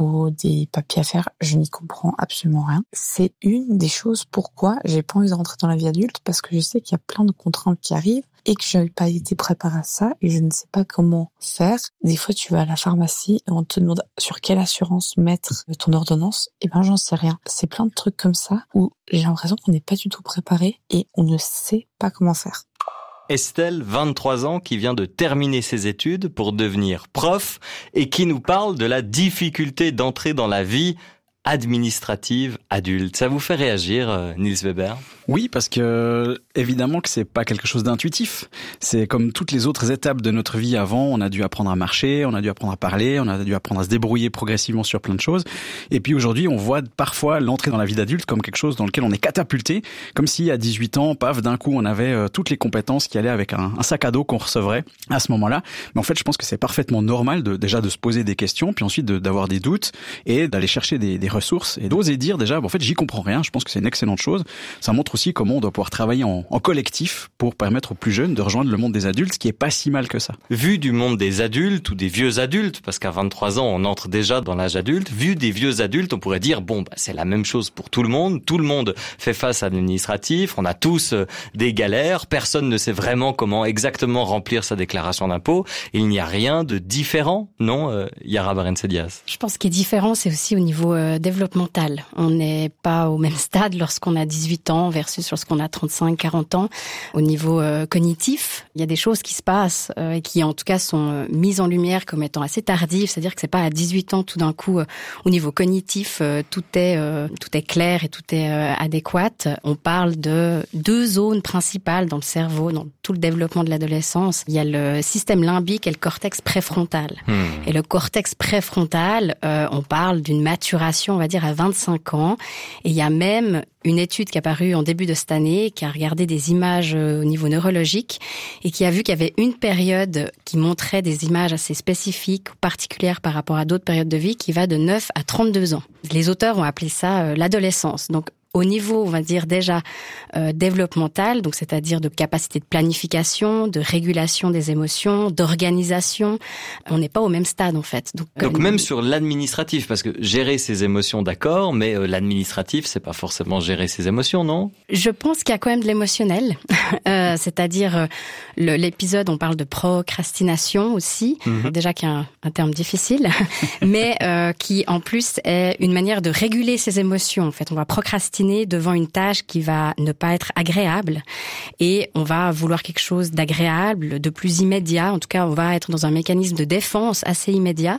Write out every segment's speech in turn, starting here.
ou des papiers à faire, je n'y comprends absolument rien. C'est une des choses pourquoi j'ai pas envie de rentrer dans la vie adulte, parce que je sais qu'il y a plein de contraintes qui arrivent et que j'avais pas été préparée à ça et je ne sais pas comment faire. Des fois, tu vas à la pharmacie et on te demande sur quelle assurance mettre ton ordonnance. Et ben, j'en sais rien. C'est plein de trucs comme ça où j'ai l'impression qu'on n'est pas du tout préparé et on ne sait pas comment faire. Estelle, 23 ans, qui vient de terminer ses études pour devenir prof et qui nous parle de la difficulté d'entrer dans la vie administrative adulte. Ça vous fait réagir, Niels Weber ? Oui, parce que évidemment que c'est pas quelque chose d'intuitif. C'est comme toutes les autres étapes de notre vie avant. On a dû apprendre à marcher, on a dû apprendre à parler, on a dû apprendre à se débrouiller progressivement sur plein de choses. Et puis aujourd'hui, on voit parfois l'entrée dans la vie d'adulte comme quelque chose dans lequel on est catapulté, comme si à 18 ans, paf, d'un coup, on avait toutes les compétences qui allaient avec un sac à dos qu'on recevrait à ce moment-là. Mais en fait, je pense que c'est parfaitement normal déjà de se poser des questions, puis ensuite d'avoir des doutes et d'aller chercher des ressources et d'oser dire déjà, en fait, j'y comprends rien. Je pense que c'est une excellente chose. Ça montre aussi comment on doit pouvoir travailler en collectif pour permettre aux plus jeunes de rejoindre le monde des adultes, ce qui est pas si mal que ça. Vu du monde des adultes ou des vieux adultes, parce qu'à 23 ans, on entre déjà dans l'âge adulte, vu des vieux adultes, on pourrait dire, bon, c'est la même chose pour tout le monde fait face à l'administratif, on a tous des galères, personne ne sait vraiment comment exactement remplir sa déclaration d'impôt, et il n'y a rien de différent, non, Yara Barentsedias? Je pense qu'il est différent, c'est aussi au niveau développemental. On n'est pas au même stade lorsqu'on a 18 ans versus lorsqu'on a 35, 40 ans. Au niveau cognitif, il y a des choses qui se passent et qui en tout cas sont mises en lumière comme étant assez tardives. C'est-à-dire que c'est pas à 18 ans tout d'un coup au niveau cognitif tout est clair et tout est adéquat. On parle de 2 zones principales dans le cerveau, dans tout le développement de l'adolescence. Il y a le système limbique et le cortex préfrontal. Et le cortex préfrontal, on parle d'une maturation, on va dire, à 25 ans. Et il y a même une étude qui est apparue en début de cette année, qui a regardé des images au niveau neurologique et qui a vu qu'il y avait une période qui montrait des images assez spécifiques, particulières par rapport à d'autres périodes de vie, qui va de 9 à 32 ans. Les auteurs ont appelé ça l'adolescence. Donc, au niveau, on va dire déjà développemental, donc c'est-à-dire de capacité de planification, de régulation des émotions, d'organisation, on n'est pas au même stade en fait. Donc même sur l'administratif, parce que gérer ses émotions, d'accord, mais l'administratif, c'est pas forcément gérer ses émotions, non ? Je pense qu'il y a quand même de l'émotionnel, c'est-à-dire l'épisode, on parle de procrastination aussi, déjà qui est un terme difficile, mais qui en plus est une manière de réguler ses émotions. En fait, on va procrastiner devant une tâche qui va ne pas être agréable et on va vouloir quelque chose d'agréable, de plus immédiat. En tout cas, on va être dans un mécanisme de défense assez immédiat.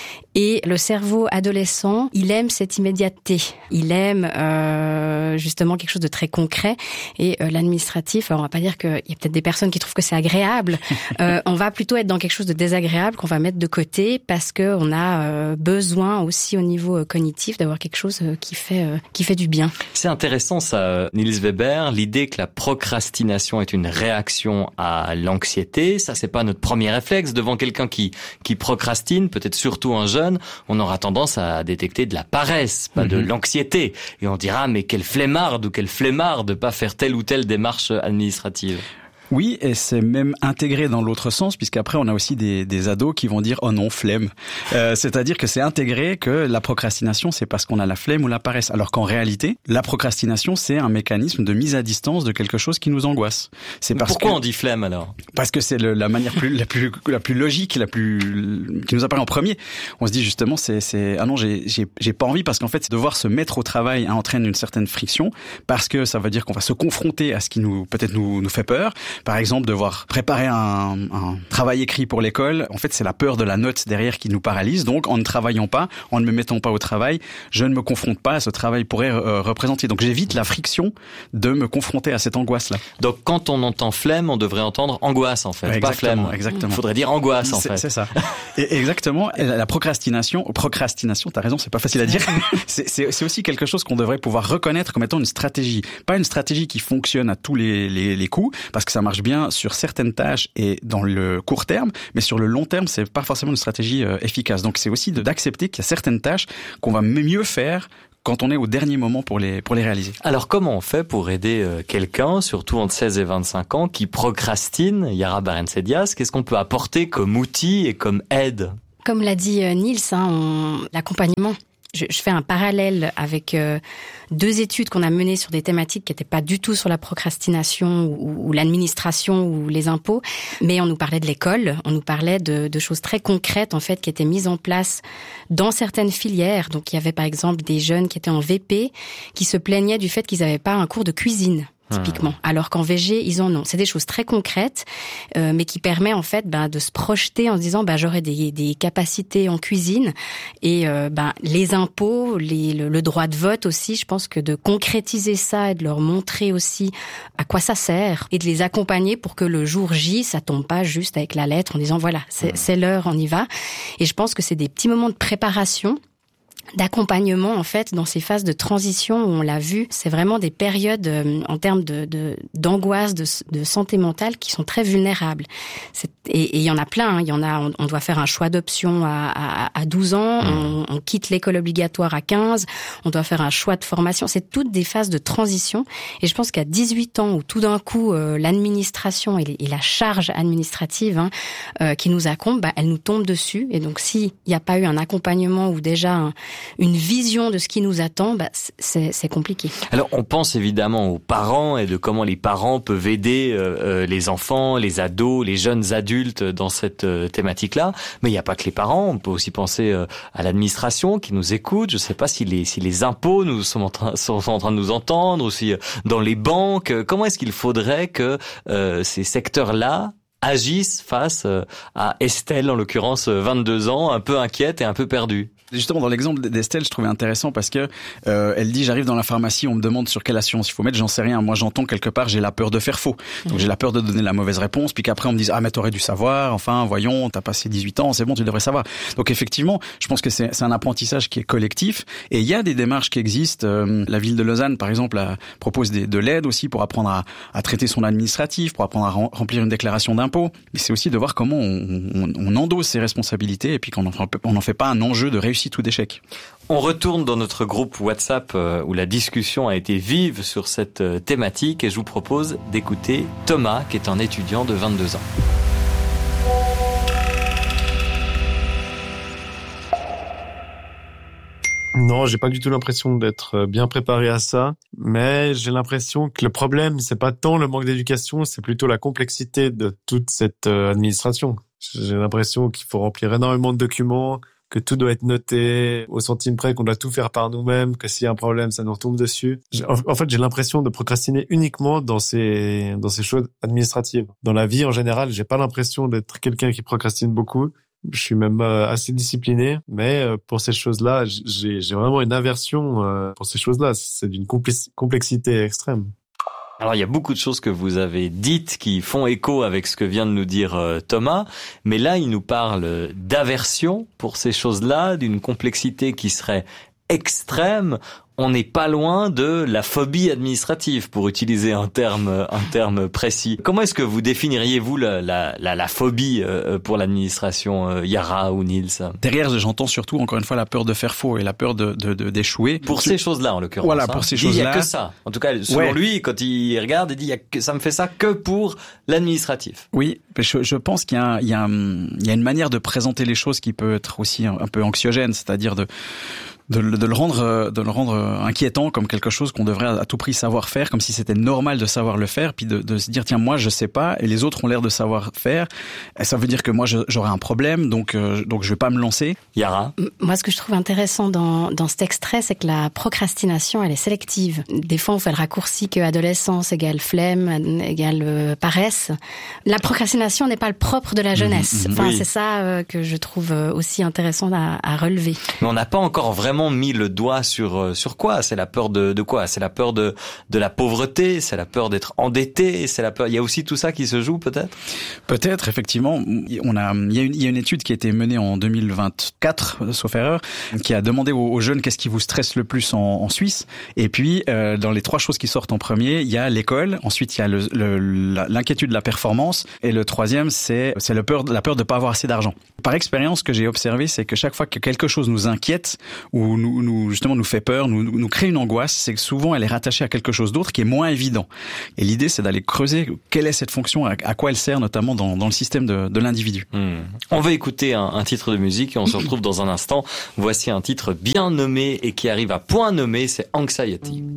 Et le cerveau adolescent, il aime cette immédiateté. Il aime justement quelque chose de très concret. Et l'administratif, alors on va pas dire qu'il y a peut-être des personnes qui trouvent que c'est agréable. On va plutôt être dans quelque chose de désagréable qu'on va mettre de côté parce que on a besoin aussi au niveau cognitif d'avoir quelque chose qui fait du bien. C'est intéressant ça, Niels Weber, l'idée que la procrastination est une réaction à l'anxiété. Ça, c'est pas notre premier réflexe devant quelqu'un qui procrastine, peut-être surtout un jeune. On aura tendance à détecter de la paresse, pas de l'anxiété. Et on dira, mais quelle flemmarde ou quel flemmard de pas faire telle ou telle démarche administrative. Oui, et c'est même intégré dans l'autre sens, puisqu'après on a aussi des ados qui vont dire « oh non, flemme ». C'est-à-dire que c'est intégré que la procrastination, c'est parce qu'on a la flemme ou la paresse. Alors qu'en réalité, la procrastination, c'est un mécanisme de mise à distance de quelque chose qui nous angoisse. Pourquoi on dit flemme alors ? Parce que c'est la manière la plus logique, qui nous apparaît en premier. On se dit justement, ah non, j'ai pas envie, parce qu'en fait, devoir se mettre au travail entraîne une certaine friction, parce que ça veut dire qu'on va se confronter à ce qui nous fait peur. Par exemple, devoir préparer un travail écrit pour l'école, en fait, c'est la peur de la note derrière qui nous paralyse. Donc, en ne travaillant pas, en ne me mettant pas au travail, je ne me confronte pas à ce travail pourrait représenter. Donc, j'évite la friction de me confronter à cette angoisse-là. Donc, quand on entend flemme, on devrait entendre angoisse, en fait, ouais, pas flemme. Exactement. Il faudrait dire angoisse, en fait. C'est ça. Et exactement. La procrastination, t'as raison, c'est pas facile à dire. c'est aussi quelque chose qu'on devrait pouvoir reconnaître comme étant une stratégie. Pas une stratégie qui fonctionne à tous les coups, parce que ça marche bien sur certaines tâches et dans le court terme, mais sur le long terme, c'est pas forcément une stratégie efficace. Donc c'est aussi d'accepter qu'il y a certaines tâches qu'on va mieux faire quand on est au dernier moment pour les réaliser. Alors comment on fait pour aider quelqu'un, surtout entre 16 et 25 ans, qui procrastine, Yara Barentsedias ? Qu'est-ce qu'on peut apporter comme outil et comme aide ? Comme l'a dit Niels, l'accompagnement. Je fais un parallèle avec 2 études qu'on a menées sur des thématiques qui n'étaient pas du tout sur la procrastination ou l'administration ou les impôts, mais on nous parlait de l'école, on nous parlait de choses très concrètes en fait qui étaient mises en place dans certaines filières. Donc il y avait par exemple des jeunes qui étaient en VP qui se plaignaient du fait qu'ils n'avaient pas un cours de cuisine. Typiquement. Alors qu'en VG, ils en ont. C'est des choses très concrètes, mais qui permet en fait de se projeter en se disant j'aurai des capacités en cuisine et les impôts, le droit de vote aussi. Je pense que de concrétiser ça et de leur montrer aussi à quoi ça sert et de les accompagner pour que le jour J, ça tombe pas juste avec la lettre en disant voilà, c'est l'heure, on y va. Et je pense que c'est des petits moments de préparation, d'accompagnement en fait dans ces phases de transition où on l'a vu, c'est vraiment des périodes en termes d'angoisse, de santé mentale qui sont très vulnérables. Et il y en a plein, il y en a, on doit faire un choix d'option à 12 ans, on quitte l'école obligatoire à 15, on doit faire un choix de formation, c'est toutes des phases de transition et je pense qu'à 18 ans où tout d'un coup l'administration et la charge administrative qui nous incombe, elle nous tombe dessus et donc s'il n'y a pas eu un accompagnement ou déjà une vision de ce qui nous attend, c'est compliqué. Alors, on pense évidemment aux parents et de comment les parents peuvent aider les enfants, les ados, les jeunes adultes dans cette thématique-là. Mais il n'y a pas que les parents. On peut aussi penser à l'administration qui nous écoute. Je ne sais pas si les impôts sont en train de nous entendre, ou si dans les banques. Comment est-ce qu'il faudrait que ces secteurs-là agissent face à Estelle, en l'occurrence 22 ans, un peu inquiète et un peu perdue? Justement, dans l'exemple d'Estelle, je trouvais intéressant parce que elle dit j'arrive dans la pharmacie, on me demande sur quelle assurance il faut mettre, j'en sais rien. Moi, j'entends quelque part, j'ai la peur de faire faux. Donc j'ai la peur de donner la mauvaise réponse, puis qu'après on me dise mais t'aurais dû savoir. Enfin, voyons, t'as passé 18 ans, c'est bon, tu devrais savoir. Donc effectivement, je pense que c'est un apprentissage qui est collectif et il y a des démarches qui existent. La ville de Lausanne, par exemple, propose de l'aide aussi pour apprendre à traiter son administratif, pour apprendre à remplir une déclaration d'impôt. Mais c'est aussi de voir comment on endosse ses responsabilités et puis qu'on n'en fait pas un enjeu de réussite ou d'échec. On retourne dans notre groupe WhatsApp où la discussion a été vive sur cette thématique et je vous propose d'écouter Thomas qui est un étudiant de 22 ans. Non, j'ai pas du tout l'impression d'être bien préparé à ça, mais j'ai l'impression que le problème, c'est pas tant le manque d'éducation, c'est plutôt la complexité de toute cette administration. J'ai l'impression qu'il faut remplir énormément de documents, que tout doit être noté au centime près, qu'on doit tout faire par nous-mêmes, que s'il y a un problème, ça nous retombe dessus. En fait, j'ai l'impression de procrastiner uniquement dans ces choses administratives. Dans la vie, en général, j'ai pas l'impression d'être quelqu'un qui procrastine beaucoup. Je suis même assez discipliné, mais pour ces choses-là, j'ai vraiment une aversion pour ces choses-là. C'est d'une complexité extrême. Alors, il y a beaucoup de choses que vous avez dites qui font écho avec ce que vient de nous dire Thomas, mais là, il nous parle d'aversion pour ces choses-là, d'une complexité qui serait extrême. On n'est pas loin de la phobie administrative, pour utiliser un terme précis. Comment est-ce que vous définiriez-vous la phobie pour l'administration, Yara ou Niels? Derrière, j'entends surtout, encore une fois, la peur de faire faux et la peur d'échouer. Pour ces choses-là, en l'occurrence. Voilà, pour ces choses-là. Il n'y a que ça. En tout cas, selon lui, quand il regarde, il dit ça me fait ça que pour l'administratif. Oui, je pense qu'il y a une manière de présenter les choses qui peut être aussi un peu anxiogène, c'est-à-dire de le rendre inquiétant comme quelque chose qu'on devrait à tout prix savoir faire, comme si c'était normal de savoir le faire, puis de se dire tiens, moi je sais pas et les autres ont l'air de savoir faire, et ça veut dire que moi j'aurai un problème, donc je vais pas me lancer. Yara? Moi, ce que je trouve intéressant dans cet extrait, c'est que la procrastination, elle est sélective. Des fois, on fait le raccourci que adolescence égale flemme égale paresse. La procrastination n'est pas le propre de la jeunesse. Enfin, oui. C'est ça que je trouve aussi intéressant à relever. Mais on n'a pas encore vraiment mis le doigt sur quoi? C'est la peur de quoi? C'est la peur de la pauvreté, c'est la peur d'être endetté, c'est la peur. Il y a aussi tout ça qui se joue, peut-être? Peut-être, effectivement. Il y a une étude qui a été menée en 2024, sauf erreur, qui a demandé aux jeunes qu'est-ce qui vous stresse le plus en Suisse. Et puis, dans les 3 choses qui sortent en premier, il y a l'école. Ensuite, il y a l'inquiétude de la performance. Et le troisième, c'est la peur de pas avoir assez d'argent. Par expérience, ce que j'ai observé, c'est que chaque fois que quelque chose nous inquiète ou ou nous justement nous fait peur, nous crée une angoisse, c'est que souvent elle est rattachée à quelque chose d'autre qui est moins évident. Et l'idée, c'est d'aller creuser quelle est cette fonction, à quoi elle sert, notamment dans le système de l'individu. On va écouter un titre de musique et on se retrouve dans un instant. Voici un titre bien nommé et qui arrive à point nommé, c'est Anxiety.